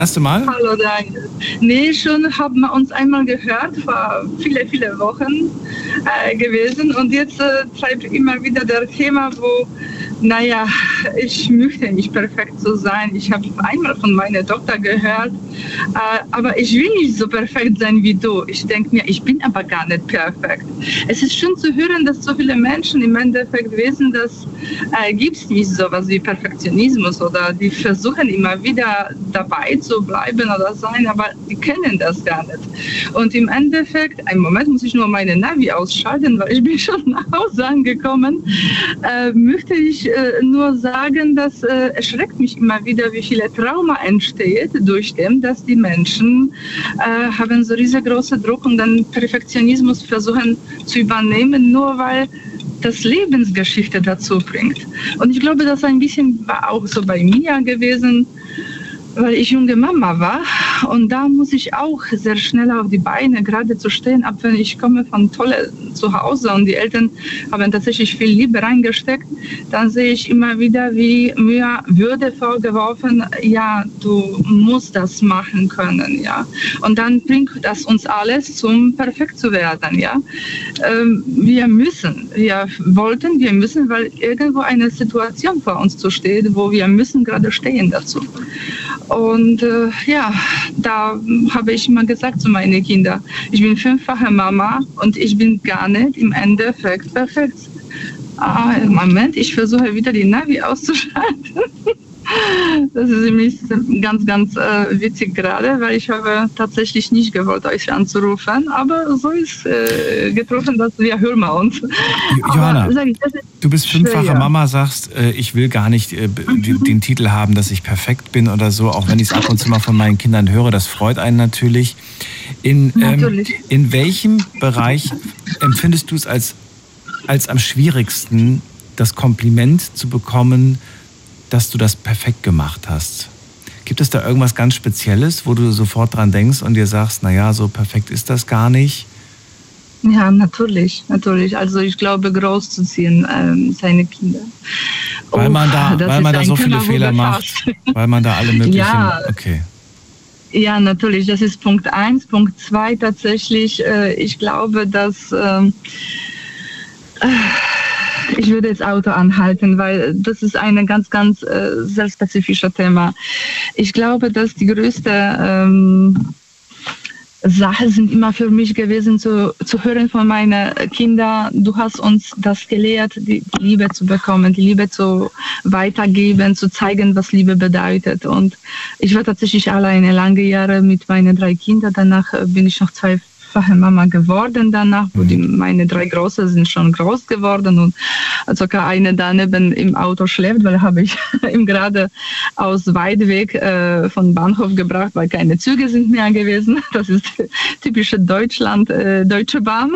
Erste Mal? Hallo Daniel. Nee, schon haben wir uns einmal gehört, vor viele Wochen gewesen. Und jetzt treibt immer wieder das Thema, wo, naja, ich möchte nicht perfekt so sein. Ich habe einmal von meiner Tochter gehört, aber ich will nicht so perfekt sein wie du. Ich denke mir, ich bin aber gar nicht perfekt. Es ist schön zu hören, dass so viele Menschen im Endeffekt wissen, dass gibt es nicht so was wie Perfektionismus oder die versuchen immer wieder dabei zu bleiben oder sein, aber die kennen das gar nicht. Und im Endeffekt, einen Moment muss ich nur meine Navi ausschalten, weil ich bin schon nach Hause angekommen, möchte ich nur sagen, dass erschreckt mich immer wieder, wie viele Trauma entsteht durch dem, dass die Menschen haben so riesengroße Druck und dann Perfektionismus versuchen zu übernehmen, nur weil das Lebensgeschichte dazu bringt. Und ich glaube, das ein bisschen war auch so bei mir gewesen, weil ich junge Mama war und da muss ich auch sehr schnell auf die Beine gerade zu stehen, ab wenn ich komme von tolle Zuhause und die Eltern haben tatsächlich viel Liebe reingesteckt, dann sehe ich immer wieder, wie mir Würde vorgeworfen, ja, du musst das machen können, ja. Und dann bringt das uns alles zum perfekt zu werden, ja. Wir müssen, weil irgendwo eine Situation vor uns steht, wo wir müssen gerade stehen dazu. Und da habe ich immer gesagt zu meinen Kindern, ich bin 5-fache Mama und ich bin gar nicht im Endeffekt perfekt. Moment, ich versuche wieder die Navi auszuschalten. Das ist nämlich ganz witzig gerade, weil ich habe tatsächlich nicht gewollt, euch anzurufen, aber so ist getroffen, dass wir hören uns. Johanna, du bist 5-fache Mama, sagst, ich will gar nicht den Titel haben, dass ich perfekt bin oder so, auch wenn ich es ab und zu mal von meinen Kindern höre, das freut einen natürlich. In welchem Bereich empfindest du es als am schwierigsten, das Kompliment zu bekommen, dass du das perfekt gemacht hast? Gibt es da irgendwas ganz Spezielles, wo du sofort dran denkst und dir sagst, naja, so perfekt ist das gar nicht? Ja, natürlich. Also ich glaube, großzuziehen seine Kinder. Weil man da so viele Fehler macht, weil man da alle möglichen... Ja, okay. Ja, natürlich, das ist Punkt 1. Punkt 2 tatsächlich, ich glaube, dass... ich würde jetzt Auto anhalten, weil das ist ein ganz sehr spezifisches Thema. Ich glaube, dass die größte Sache sind immer für mich gewesen, zu hören von meinen Kindern, du hast uns das gelehrt, die Liebe zu bekommen, die Liebe zu weitergeben, zu zeigen, was Liebe bedeutet. Und ich war tatsächlich alleine lange Jahre mit meinen 3 Kindern. Danach bin ich noch 2-fache Mama geworden danach, wo meine 3 Große sind schon groß geworden und sogar eine daneben im Auto schläft, weil habe ich ihm gerade aus Weidweg von Bahnhof gebracht, weil keine Züge sind mehr gewesen. Das ist typische Deutschland, Deutsche Bahn.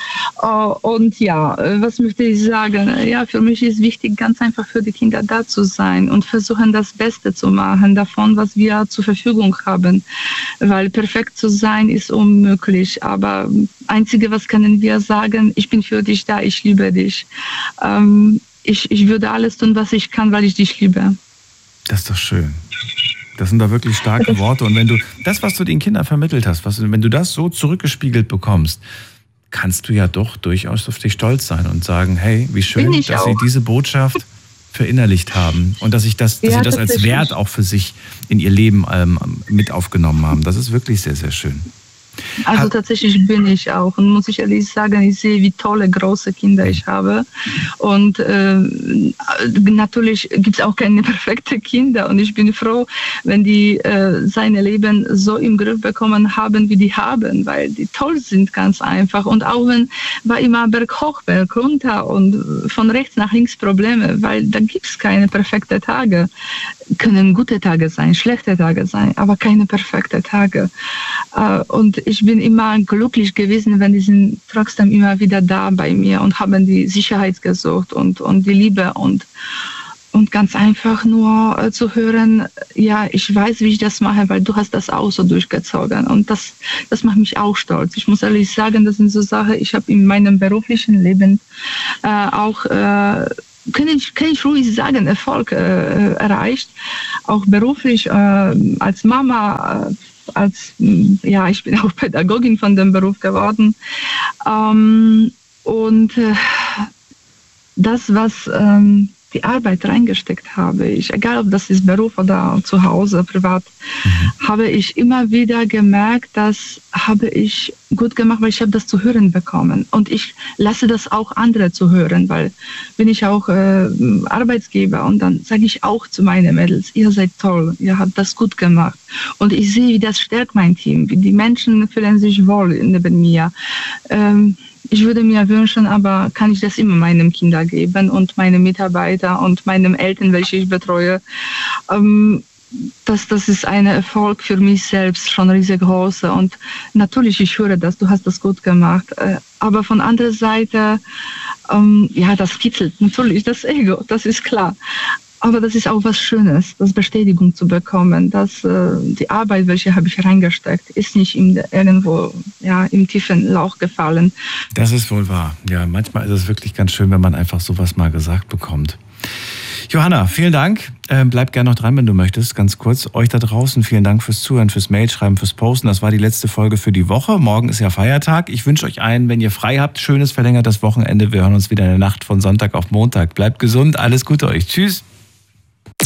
Und ja, was möchte ich sagen? Ja, für mich ist wichtig, ganz einfach für die Kinder da zu sein und versuchen, das Beste zu machen davon, was wir zur Verfügung haben. Weil perfekt zu sein ist unmöglich. Aber Einzige, was können wir sagen, ich bin für dich da, ich liebe dich. Ich würde alles tun, was ich kann, weil ich dich liebe. Das ist doch schön. Das sind da wirklich starke Worte. Und wenn du das, was du den Kindern vermittelt hast, wenn du das so zurückgespiegelt bekommst, kannst du ja doch durchaus auf dich stolz sein und sagen, hey, wie schön, dass sie diese Botschaft verinnerlicht haben und dass sie das als Wert auch für sich in ihr Leben mit aufgenommen haben. Das ist wirklich sehr, sehr schön. Also tatsächlich bin ich auch und muss ich ehrlich sagen, ich sehe, wie tolle, große Kinder ich habe und natürlich gibt es auch keine perfekten Kinder und ich bin froh, wenn die seine Leben so im Griff bekommen haben, wie die haben, weil die toll sind, ganz einfach und auch wenn war immer Berg hoch, Berg runter und von rechts nach links Probleme, weil da gibt es keine perfekten Tage. Können gute Tage sein, schlechte Tage sein, aber keine perfekten Tage. Und ich bin immer glücklich gewesen, wenn die sind trotzdem immer wieder da bei mir und haben die Sicherheit gesucht und die Liebe und ganz einfach nur zu hören, ja, ich weiß, wie ich das mache, weil du hast das auch so durchgezogen und das macht mich auch stolz. Ich muss ehrlich sagen, das sind so Sachen, ich habe in meinem beruflichen Leben auch kann ich ruhig sagen, Erfolg erreicht, auch beruflich als Mama, ich bin auch Pädagogin von dem Beruf geworden. Das, was die Arbeit reingesteckt habe, egal ob das ist Beruf oder zu Hause, privat, habe ich immer wieder gemerkt, das habe ich gut gemacht, weil ich habe das zu hören bekommen. Und ich lasse das auch andere zu hören, weil bin ich auch Arbeitsgeber und dann sage ich auch zu meinen Mädels, ihr seid toll, ihr habt das gut gemacht. Und ich sehe, wie das stärkt mein Team, wie die Menschen fühlen sich wohl neben mir. Ich würde mir wünschen, aber kann ich das immer meinen Kindern geben und meinen Mitarbeitern und meinen Eltern, welche ich betreue. Das ist ein Erfolg für mich selbst, schon riesengroß. Und natürlich, ich höre das, du hast das gut gemacht. Aber von anderer Seite, das kitzelt natürlich das Ego, das ist klar. Aber das ist auch was Schönes, das Bestätigung zu bekommen, dass die Arbeit, welche habe ich reingesteckt, ist nicht irgendwo im tiefen Lauch gefallen. Das ist wohl wahr. Ja, manchmal ist es wirklich ganz schön, wenn man einfach sowas mal gesagt bekommt. Johanna, vielen Dank. Bleib gerne noch dran, wenn du möchtest. Ganz kurz, euch da draußen, vielen Dank fürs Zuhören, fürs Mailschreiben, fürs Posten. Das war die letzte Folge für die Woche. Morgen ist ja Feiertag. Ich wünsche euch allen, wenn ihr frei habt, schönes verlängertes Wochenende. Wir hören uns wieder in der Nacht von Sonntag auf Montag. Bleibt gesund, alles Gute euch. Tschüss.